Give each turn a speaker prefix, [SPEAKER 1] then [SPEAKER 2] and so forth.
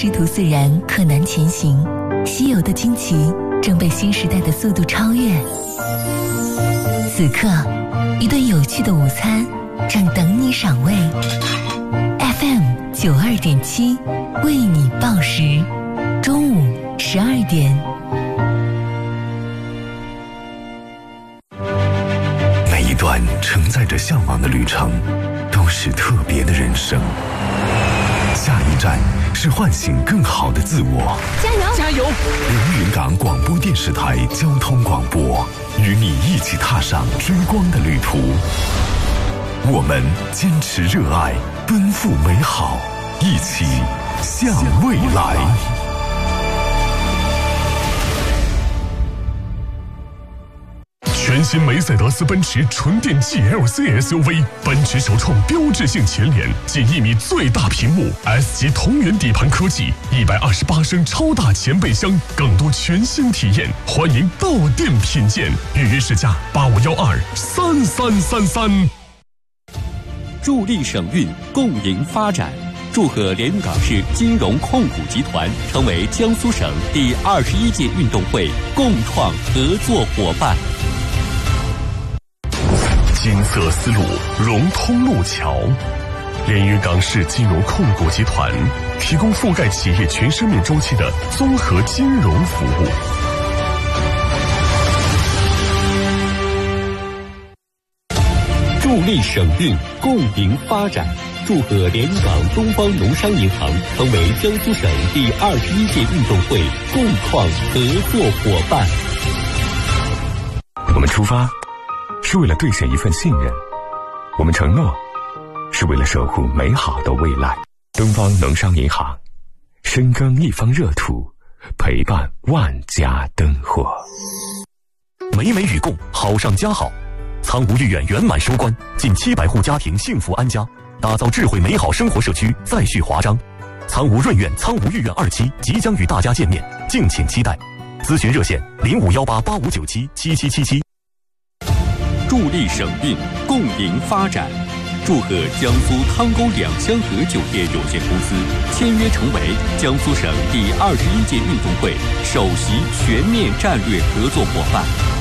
[SPEAKER 1] 师徒四人柯南前行，稀有的惊奇正被新时代的速度超越。此刻，一顿有趣的午餐正等你赏味。FM 92.7为你报时，中午12点。
[SPEAKER 2] 每一段承载着向往的旅程，都是特别的人生。下一站是唤醒更好的自我。
[SPEAKER 3] 加油！加油！
[SPEAKER 2] 连云港广播电视台交通广播，与你一起踏上追光的旅途。我们坚持热爱，奔赴美好，一起向未来。
[SPEAKER 4] 全新梅赛德斯奔驰纯电 GLC SUV， 奔驰首创标志性前脸，近1米最大屏幕 ，S 级同源底盘科技，128升超大前备箱，更多全新体验，欢迎到店品鉴，预约试驾85123333。
[SPEAKER 5] 助力省运，共赢发展。祝贺连云港市金融控股集团成为江苏省第21届运动会共创合作伙伴。
[SPEAKER 4] 金色丝路，融通路桥。连云港市金融控股集团提供覆盖企业全生命周期的综合金融服务。
[SPEAKER 5] 助力省运，共赢发展。祝贺连云港东方农商银行成为江苏省第21届运动会共创合作伙伴。
[SPEAKER 2] 我们出发是为了兑现一份信任，我们承诺是为了守护美好的未来。东方农商银行，深耕一方热土，陪伴万家灯火。
[SPEAKER 6] 美美与共，好上加好。苍梧御苑圆满收官，近700户家庭幸福安家，打造智慧美好生活社区再续华章。苍梧润苑、苍梧御苑2期即将与大家见面，敬请期待。咨询热线051885977777。
[SPEAKER 5] 助力省运，共赢发展。祝贺江苏汤沟两香河酒店有限公司签约成为江苏省第21届运动会首席全面战略合作伙伴。